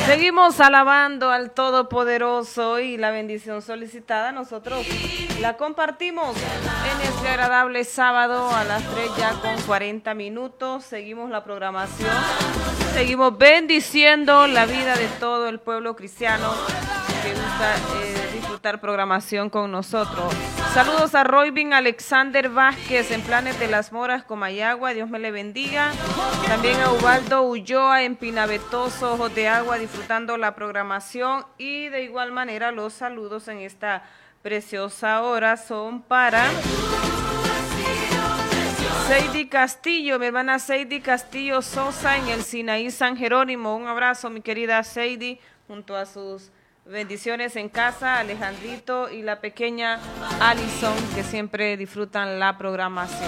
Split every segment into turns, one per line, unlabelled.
Seguimos alabando al Todopoderoso y la bendición solicitada nosotros la compartimos en este agradable sábado a las 3 ya con 40 minutos. Seguimos la programación, seguimos bendiciendo la vida de todo el pueblo cristiano que gusta disfrutar programación con nosotros. Saludos a Roybin Alexander Vázquez en Planes de las Moras, Comayagua, Dios me le bendiga. También a Ubaldo Ulloa en Pinabetoso, Ojos de Agua, disfrutando la programación. Y de igual manera los saludos en esta preciosa hora son para Seidy Castillo, mi hermana Seidy Castillo Sosa en el Sinaí San Jerónimo. Un abrazo, mi querida Seidy, junto a sus bendiciones en casa, Alejandrito y la pequeña Alison, que siempre disfrutan la programación.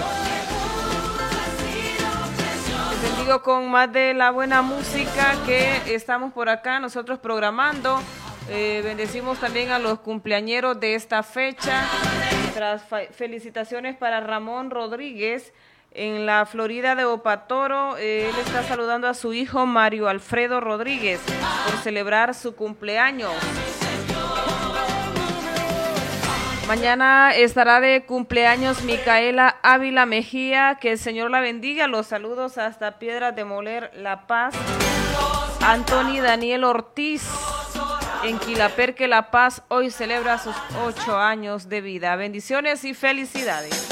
Les bendigo con más de la buena música que estamos por acá nosotros programando. Bendecimos también a los cumpleañeros de esta fecha. Tras felicitaciones para Ramón Rodríguez en la Florida de Opatoro. Él está saludando a su hijo Mario Alfredo Rodríguez por celebrar su cumpleaños. Mañana estará de cumpleaños Micaela Ávila Mejía, que el Señor la bendiga. Los saludos hasta Piedras de Moler, La Paz. Anthony Daniel Ortiz en Quilaperque, La Paz, hoy celebra sus 8 años de vida. Bendiciones y felicidades.